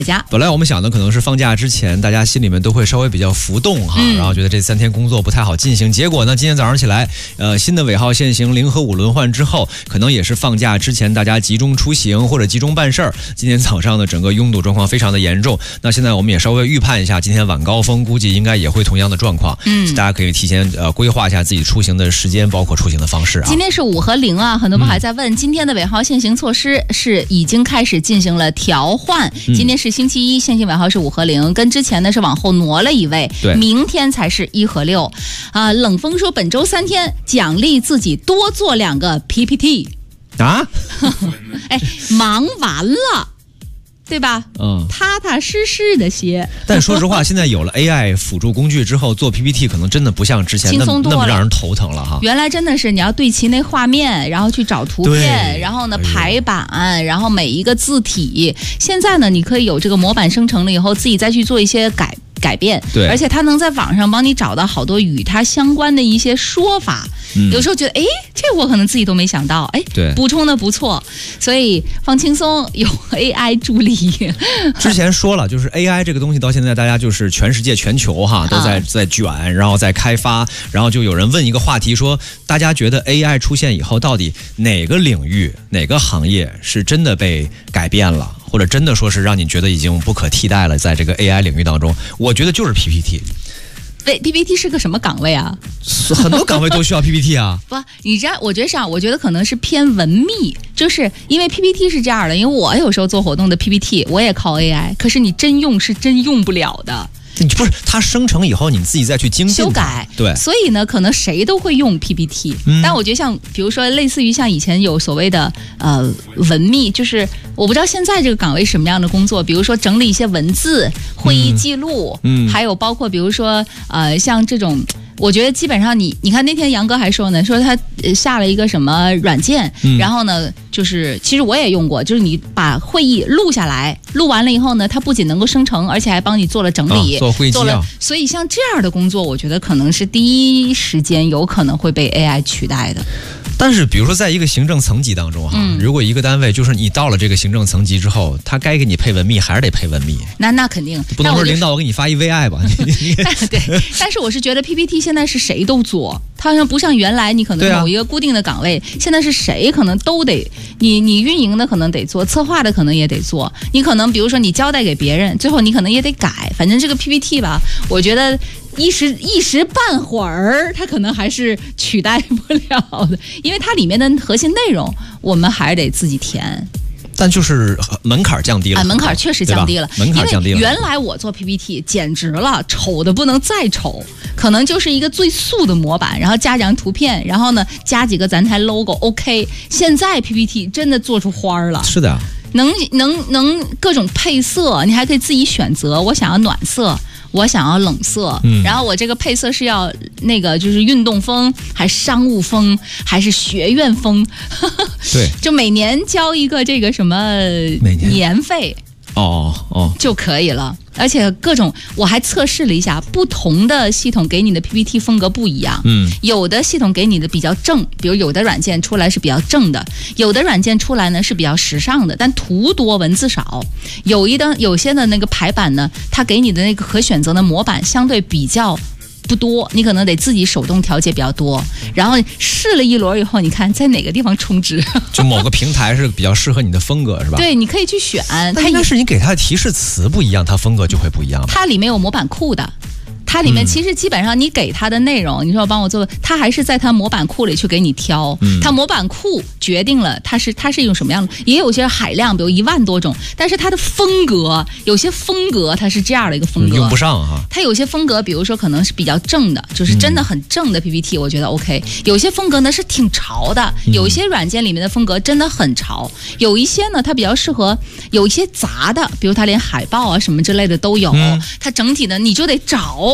本来我们想的可能是放假之前大家心里面都会稍微比较浮动哈，然后觉得这3天工作不太好进行，结果呢今天早上起来新的尾号限行0和5轮换之后，可能也是放假之前大家集中出行或者集中办事儿，今天早上的整个拥堵状况非常的严重。那现在我们也稍微预判一下今天晚高峰估计应该也会同样的状况，大家可以提前规划一下自己出行的时间，包括出行的方式啊。 今天是5和0啊，很多朋友还在问，今天的尾号限行措施是已经开始进行了调换，今天是星期一，限行尾号是5和0，跟之前呢是往后挪了一位，明天才是1和6。冷风说本周3天奖励自己多做2个 PPT 啊， 哎，忙完了。对吧？踏踏实实的写。 但说实话，现在有了 AI 辅助工具之后，做 PPT 可能真的不像之前那么让人头疼了哈。 原来真的是你要对齐那画面，然后去找图片，然后呢排版，然后每一个字体。现在呢，你可以有这个模板生成了以后，自己再去做一些改变， 对， 而且它能在网上帮你找到好多与它相关的一些说法。有时候觉得，哎，这我可能自己都没想到，哎， 对， 补充的不错，所以放轻松，有 AI 助力。 之前说了，就是 AI 这个东西到现在大家就是全世界全球哈都在卷，然后在开发，然后就有人问一个话题说，大家觉得 AI 出现以后，到底哪个领域、哪个行业是真的被改变了？或者真的说是让你觉得已经不可替代了，在这个 AI 领域当中，我觉得就是 PPT。 PPT 是个什么岗位啊？ 很多岗位都需要 PPT 啊。 不，你这样，我觉得可能是偏文秘，就是因为 PPT 是这样的，因为我有时候做活动的 PPT 我也靠 AI， 可是你真用是真用不了的。 不是它生成以后你自己再去精进修改， 对， 所以呢可能谁都会用 PPT，但我觉得像比如说类似于像以前有所谓的文秘，就是我不知道现在这个岗位什么样的工作，比如说整理一些文字、会议记录，还有包括比如说像这种。我觉得基本上你看那天杨哥还说呢，说他下了一个什么软件，然后呢就是其实我也用过，就是你把会议录下来，录完了以后呢，它不仅能够生成，而且还帮你做了整理， 做会议纪要。 所以像这样的工作，我觉得可能是第一时间有可能会被 AI 取代的。 但是比如说在一个行政层级当中哈，如果一个单位就是你到了这个行政层级之后，他该给你配文秘还是得配文秘， 那肯定不能说领导我给你发一 VI 吧。 对，但是我是觉得 PPT 现在是谁都做，它好像不像原来你可能某一个固定的岗位，现在是谁可能都得，你运营的可能得做，策划的可能也得做，你可能比如说你交代给别人，最后你可能也得改，反正这个 PPT 吧，我觉得一时半会儿它可能还是取代不了的，因为它里面的核心内容我们还是得自己填。 但就是门槛降低了， 门槛确实降低了， 门槛降低了。 原来我做 PPT 简直了，丑的不能再丑，可能就是一个最素的模板，然后加张图片，然后呢加几个咱台 logo OK。现在 PPT 真的做出花了， 是的， 能各种配色，你还可以自己选择，我想要暖色。我想要冷色，然后我这个配色是要那个就是运动风，还是商务风，还是学院风？ 对， 就每年交一个这个什么年费就可以了。而且各种我还测试了一下，不同的系统给你的 PPT 风格不一样。有的系统给你的比较正，比如有的软件出来是比较正的，有的软件出来呢是比较时尚的，但图多文字少。有些的那个排版呢，它给你的那个可选择的模板相对比较不多，你可能得自己手动调节比较多，然后试了一轮以后，你看在哪个地方充值， 就某个平台是比较适合你的风格，是吧？ 对，你可以去选。 它应该是你给它的提示词不一样，它风格就会不一样。 它里面有模板库的。它里面其实基本上你给它的内容，你说帮我做，它还是在它模板库里去给你挑。它模板库决定了它是一种什么样的，也有些海量，比如1万多种，但是它的风格，有些风格它是这样的一个风格， 用不上哈。 它有些风格，比如说可能是比较正的，就是真的很正的 PPT，我觉得 OK。有些风格呢是挺潮的，有一些软件里面的风格真的很潮，有一些呢它比较适合有一些杂的，比如它连海报啊什么之类的都有，它整体呢你就得找。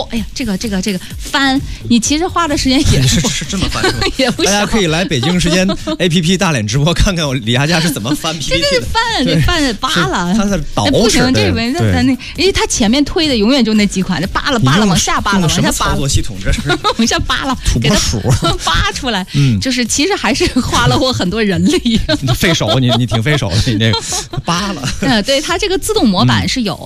哎呀，这个翻，你其实花的时间也是这么翻是吧？ 也不少。 大家可以来北京时间 APP 大脸直播看看我李佳佳是怎么翻 PPT 的。 这翻扒了， 他在倒不行，这边他那，因为他前面推的永远就那几款，这扒了往下扒了，往下扒。 操作系统这是往下扒了， 土拨鼠扒出来，就是其实还是花了我很多人力， 费手，你挺费手的，你那个扒了。 对，它这个自动模板是有。